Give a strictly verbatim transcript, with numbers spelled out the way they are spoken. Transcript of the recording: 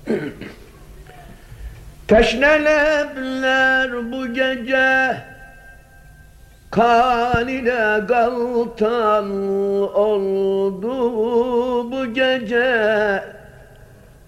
Teşnelebler bu gece kan ile galtan oldu bu gece.